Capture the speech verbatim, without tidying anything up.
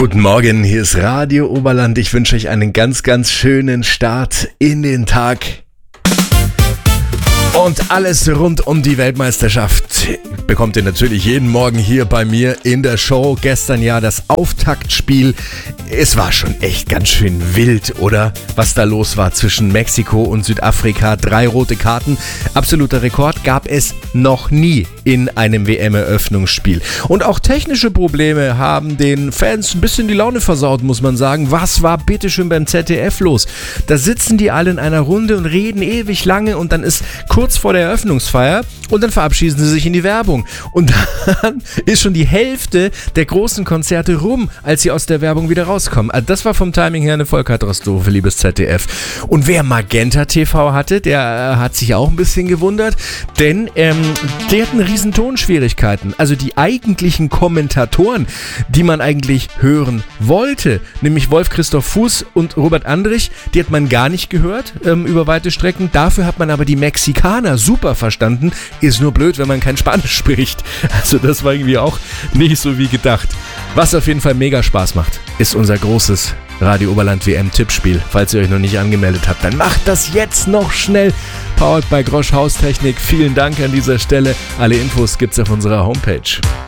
Guten Morgen, hier ist Radio Oberland. Ich wünsche euch einen ganz, ganz schönen Start in den Tag. Und alles rund um die Weltmeisterschaft bekommt ihr natürlich jeden Morgen hier bei mir in der Show. Gestern ja das Auftaktspiel. Es war schon echt ganz schön wild, oder? Was da los war zwischen Mexiko und Südafrika. Drei rote Karten. Absoluter Rekord gab es noch nie in einem W M-Eröffnungsspiel. Und auch technische Probleme haben den Fans ein bisschen die Laune versaut, muss man sagen. Was war bitteschön beim Z D F los? Da sitzen die alle in einer Runde und reden ewig lange und dann ist kurz vor der Eröffnungsfeier und dann verabschieden sie sich in die Werbung. Und dann ist schon die Hälfte der großen Konzerte rum, als sie aus der Werbung wieder rauskommen. Also das war vom Timing her eine Vollkatastrophe, liebes Z D F. Und wer Magenta T V hatte, der hat sich auch ein bisschen gewundert, denn ähm, die hatten riesen Tonschwierigkeiten. Also die eigentlichen Kommentatoren, die man eigentlich hören wollte, nämlich Wolf-Christoph Fuß und Robert Andrich, die hat man gar nicht gehört ähm, über weite Strecken. Dafür hat man aber die Mexikaner super verstanden. Ist nur blöd, wenn man kein Spanisch spricht. Also das war irgendwie auch nicht so wie gedacht. Was auf jeden Fall mega Spaß macht, ist unser großes Radio Oberland W M-Tippspiel. Falls ihr euch noch nicht angemeldet habt, dann macht das jetzt noch schnell. Powered by Grosch Haustechnik. Vielen Dank an dieser Stelle. Alle Infos gibt's auf unserer Homepage.